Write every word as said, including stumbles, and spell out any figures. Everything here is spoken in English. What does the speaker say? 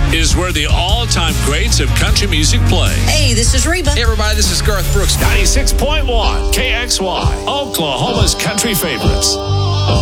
is where the all-time greats of country music play. Hey, this is Reba. Hey, everybody, this is Garth Brooks. ninety-six point one K X Y.